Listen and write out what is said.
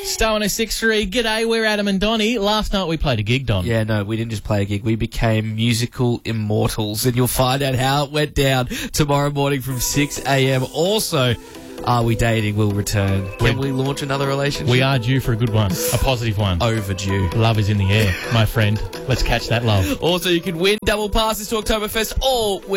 Star 106.3, g'day, we're Adam and Donnie. Last night we played a gig, Don. Yeah, no, we didn't just play a gig. We became musical immortals, and you'll find out how it went down tomorrow morning from 6 a.m. Also, Are We Dating will return. Can we launch another relationship? We are due for a good one, a positive one. Overdue. Love is in the air, my friend. Let's catch that love. Also, you can win double passes to Oktoberfest all week.